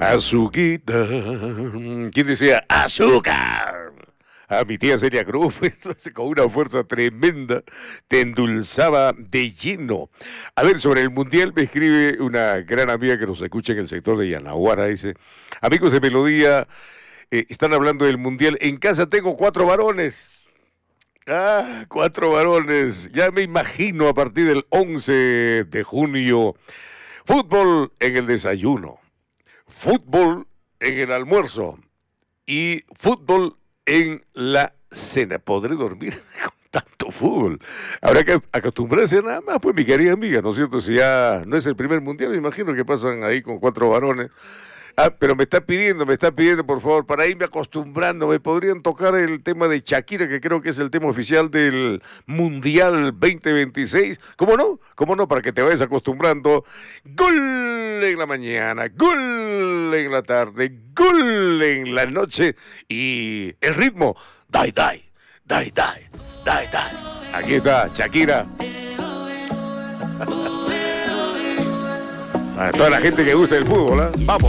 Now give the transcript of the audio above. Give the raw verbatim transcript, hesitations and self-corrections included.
Azuquita. ¿Quién decía? ¡Azúcar! A mi tía Celia Cruz, con una fuerza tremenda, te endulzaba de lleno. A ver, sobre el Mundial me escribe una gran amiga que nos escucha en el sector de Yanaguara, dice, amigos de Melodía, eh, están hablando del Mundial, en casa tengo cuatro varones. Ah, cuatro varones, ya me imagino a partir del once de junio, fútbol en el desayuno, fútbol en el almuerzo y fútbol en la cena. ¿Podré dormir con tanto fútbol? Habrá que acostumbrarse nada más, pues, mi querida amiga, ¿no es cierto? Si ya no es el primer mundial, me imagino que pasan ahí con cuatro varones. Ah, pero me está pidiendo, me está pidiendo, por favor, para irme acostumbrando, ¿me podrían tocar el tema de Shakira, que creo que es el tema oficial del Mundial veinte veintiséis? ¿Cómo no? ¿Cómo no? Para que te vayas acostumbrando. Gol en la mañana, gol en la tarde, gol en la noche y el ritmo, dai, dai, dai, dai, dai, dai. Aquí está Shakira. A toda la gente que gusta del fútbol, ¿eh? Vamos.